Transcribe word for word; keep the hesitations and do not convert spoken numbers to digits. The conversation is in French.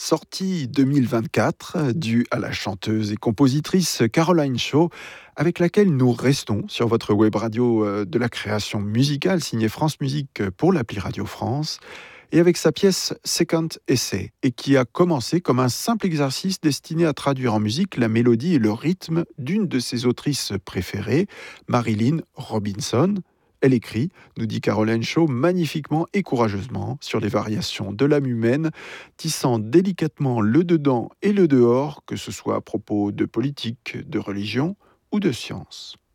sortie deux mille vingt-quatre, due à la chanteuse et compositrice Caroline Shaw, avec laquelle nous restons sur votre web radio euh, de la création musicale signée France Musique pour l'appli Radio France, et avec sa pièce Second Essay, et qui a commencé comme un simple exercice destiné à traduire en musique la mélodie et le rythme d'une de ses autrices préférées, Marilyn Robinson. Elle écrit, nous dit Caroline Shaw, magnifiquement et courageusement sur les variations de l'âme humaine, tissant délicatement le dedans et le dehors, que ce soit à propos de politique, de religion ou de science.